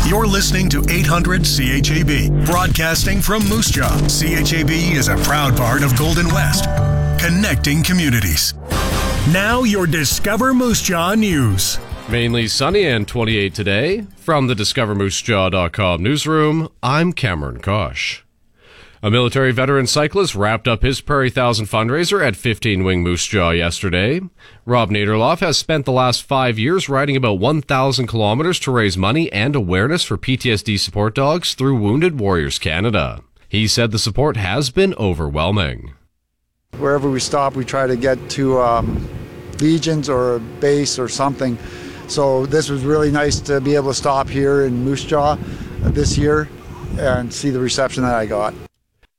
You're listening to 800 CHAB, broadcasting from Moose Jaw. CHAB is a proud part of Golden West, connecting communities. Now your Discover Moose Jaw news. Mainly sunny and 28 today. From the DiscoverMooseJaw.com newsroom, I'm Cameron Kosh. A military veteran cyclist wrapped up his Prairie Thousand fundraiser at 15 Wing Moose Jaw yesterday. Rob Naderloff has spent the last 5 years riding about 1,000 kilometers to raise money and awareness for PTSD support dogs through Wounded Warriors Canada. He said the support has been overwhelming. Wherever we stop, we try to get to Legions or a base or something. So this was really nice to be able to stop here in Moose Jaw this year and see the reception that I got.